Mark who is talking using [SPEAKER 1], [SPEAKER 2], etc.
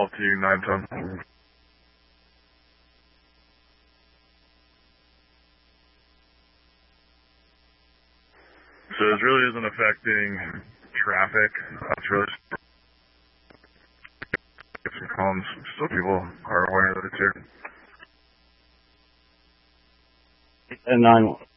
[SPEAKER 1] call to 910. So this really isn't affecting traffic. It's really some calms. Still people are aware that it's here.
[SPEAKER 2] And 911.